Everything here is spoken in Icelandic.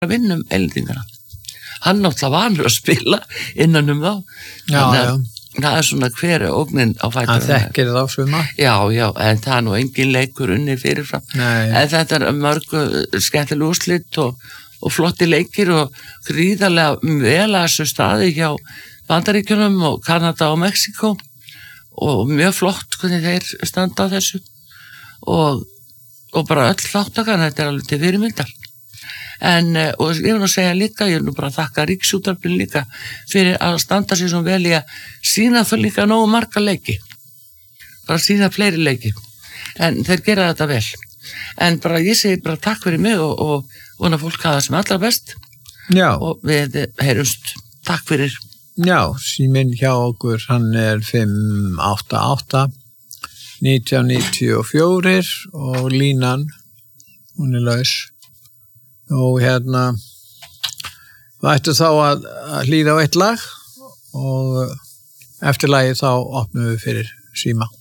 að vinna eilendingana. Hann náttúrulega vanur að spila innan þá. Já. Það svona hver ógnin á fætur. Hann þekkir þá suma. Já, en það engin leikur unni fyrirfram. Nei. En þetta mörgu skemmtileg úrslit og flotti leikir og gríðarlega vel að þessu staði hjá Bandaríkjunum og Kanada og Mexíkó og mjög flott hvernig þeir standa á þessu og bara öll þáttakan, þetta alveg til fyrirmyndar. Og ég vil nú segja líka, ég vil nú bara þakka Ríkisútvarpinu líka fyrir að standa sér svo vel í að sýna þau líka nógu marga leiki. Bara sýna fleiri leiki. En þeir gera þetta vel. En bara ég segi bara takk fyrir mig og vona fólk hafa það sem allra best. Já. Og við heyrumst. Takk fyrir. Já, síminn hjá okkur, hann 588 1994 og línan, hún laus. Og við ættum þá að hlýða á eitt lag og eftir lagið þá opnum við fyrir síma.